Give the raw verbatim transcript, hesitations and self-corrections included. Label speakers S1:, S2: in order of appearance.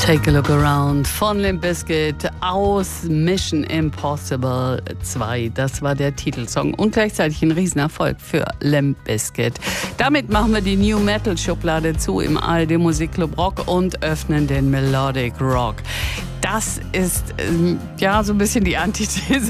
S1: Take a Look Around von Limp Bizkit aus Mission Impossible zwei. Das war der Titelsong und gleichzeitig ein Riesenerfolg für Limp Bizkit. Damit machen wir die New Metal Schublade zu im A R D Musikclub Rock und öffnen den Melodic Rock. Das ist ähm, ja so ein bisschen die Antithese